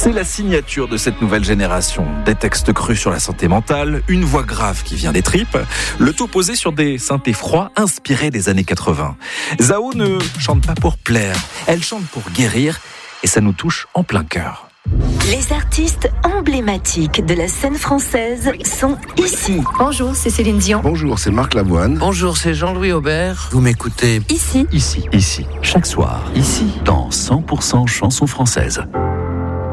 C'est la signature de cette nouvelle génération. Des textes crus sur la santé mentale, une voix grave qui vient des tripes, le tout posé sur des synthés froids inspirés des années 80. Zao ne chante pas pour plaire, elle chante pour guérir et ça nous touche en plein cœur. Les artistes emblématiques de la scène française sont ici. Bonjour, c'est Céline Dion. Bonjour, c'est Marc Lavoine. Bonjour, c'est Jean-Louis Aubert. Vous m'écoutez Ici. Ici, chaque soir, ici, dans 100% chansons françaises.